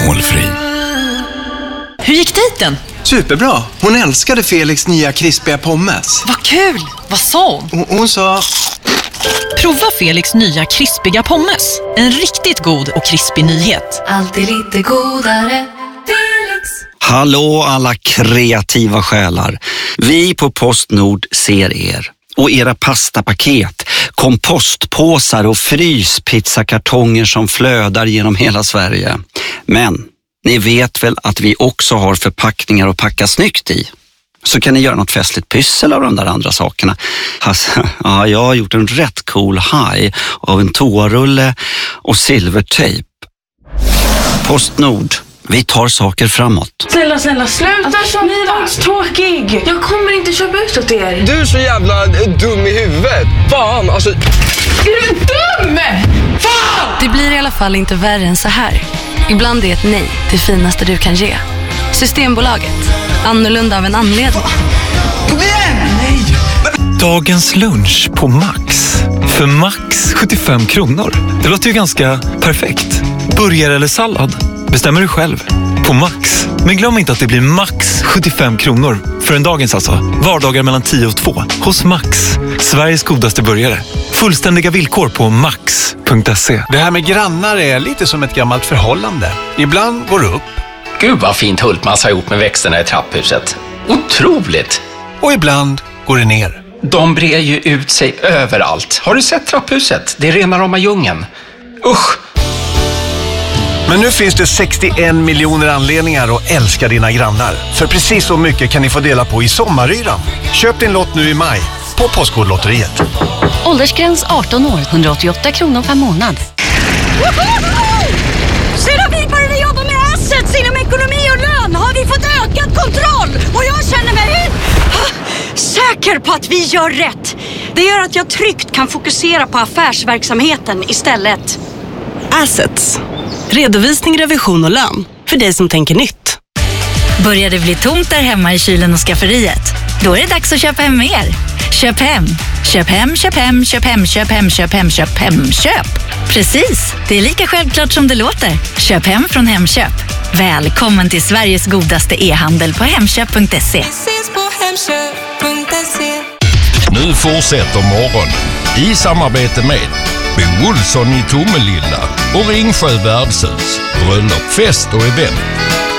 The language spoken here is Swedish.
alkoholfri. Hur gick dejten? Superbra. Hon älskade Felix nya krispiga pommes. Vad kul! Vad sa hon? Hon sa... Prova Felix nya krispiga pommes. En riktigt god och krispig nyhet. Alltid lite godare. Felix. Hallå alla kreativa själar. Vi på Postnord ser er. Och era pastapaket, kompostpåsar och fryspizzakartonger som flödar genom hela Sverige. Men ni vet väl att vi också har förpackningar att packa snyggt i. Så kan ni göra något festligt pyssel av de där andra sakerna. Alltså, ja, jag har gjort en rätt cool haj av en toarulle och silvertejp. Postnord. Vi tar saker framåt. Snälla, sluta så tråkig. Jag kommer inte köpa ut åt er. Du är så jävla dum i huvudet. Fan, alltså... Är du dum? Fan! Det blir i alla fall inte värre än så här. Ibland är ett nej det finaste du kan ge. Systembolaget. Annorlunda av en anledning. Kom igen! Nej! Dagens lunch på Max. För Max 75 kronor. Det låter ju ganska perfekt. Burgare eller sallad? Bestämmer du själv. På Max. Men glöm inte att det blir max 75 kronor. För en dagens alltså. Vardagar mellan 10 och 2. Hos Max. Sveriges godaste burgare. Fullständiga villkor på max.se. Det här med grannar är lite som ett gammalt förhållande. Ibland går det upp. Gud vad fint Hultmans har gjort med växterna i trapphuset. Otroligt! Och ibland går det ner. De brer ju ut sig överallt. Har du sett trapphuset? Det är rena rama djungeln. Usch! Men nu finns det 61 miljoner anledningar att älska dina grannar. För precis så mycket kan ni få dela på i sommaryran. Köp din lott nu i maj på Postkodlotteriet. Åldersgräns 18 år, 188 kronor per månad. Sedan vi började jobba med assets inom ekonomi och lön har vi fått ökad kontroll. Och jag känner mig säker på att vi gör rätt. Det gör att jag tryggt kan fokusera på affärsverksamheten istället. Assets. Redovisning, revision och lön. För dig som tänker nytt. Börjar det bli tomt där hemma i kylen och skafferiet? Då är det dags att köpa hem mer. Köp hem. Köp hem, köp hem, köp hem, köp hem, köp hem, köp hem, köp. Precis, det är lika självklart som det låter. Köp hem från Hemköp. Välkommen till Sveriges godaste e-handel på hemköp.se. Nu fortsätter morgonen i samarbete med Bo Olsson i Tomelilla och Ringsjö värdshus. Bröllop, fest och event.